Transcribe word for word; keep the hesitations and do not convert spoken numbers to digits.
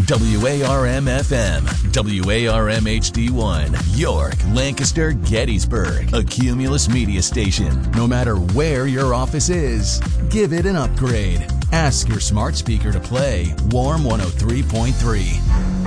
W A R M F M, W A R M H D one, York, Lancaster, Gettysburg, a Cumulus media station. No matter where your office is, give it an upgrade. Ask your smart speaker to play Warm one oh three point three.